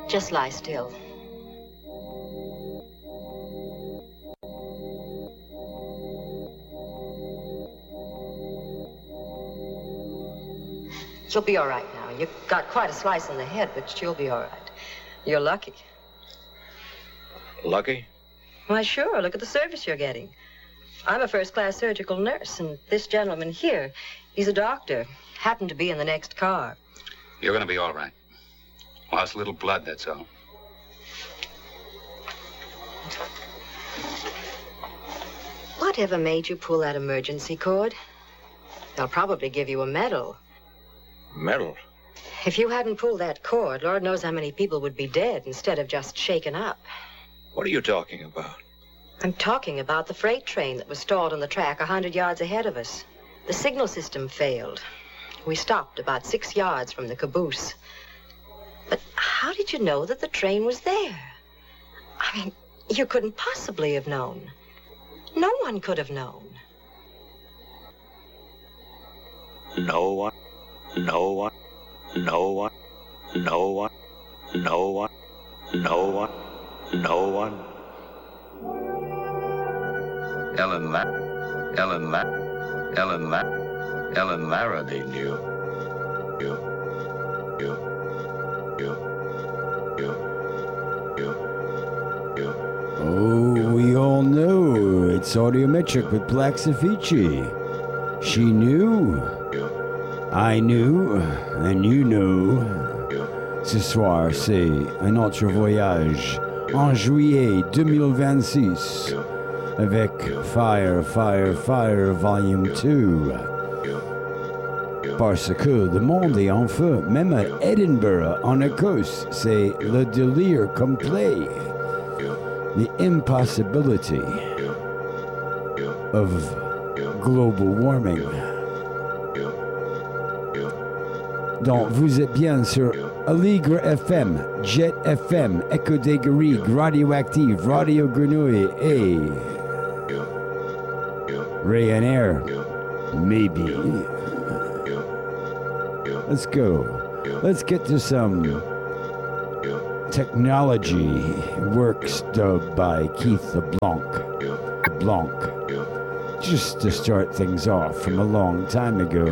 Just lie still. You'll be all right now. You've got quite a slice in the head, but you'll be all right. You're lucky. Lucky? Why, sure. Look at the service you're getting. I'm a first-class surgical nurse, and this gentleman here, he's a doctor. Happened to be in the next car. You're going to be all right. Lost a little blood, that's all. Whatever made you pull that emergency cord? They'll probably give you a medal. Medal? If you hadn't pulled that cord, Lord knows how many people would be dead instead of just shaken up. What are you talking about? I'm talking about the freight train that was stalled on the track 100 yards ahead of us. The signal system failed. We stopped about 6 yards from the caboose. But how did you know that the train was there? I mean, you couldn't possibly have known. No one could have known. No one. No one. No one. No one. No one. No one. No one. Ellen Lara, they knew. Oh, we all know it's Audiometric with Plaxifici. She knew. I knew. And you know. Ce soir, c'est un autre voyage en juillet 2026 avec Fire, Fire, Fire Volume 2. Parce que le monde est en feu, même à Edinburgh, en Écosse, c'est le délire complet. The impossibility of global warming. Donc, vous êtes bien sur Aligre FM, Jet FM, Echo des Garrigues, Radioactive, Radio Grenouille et Ryanair. Maybe. Let's go. Let's get to some technology works dubbed by Keith LeBlanc. Just to start things off from a long time ago.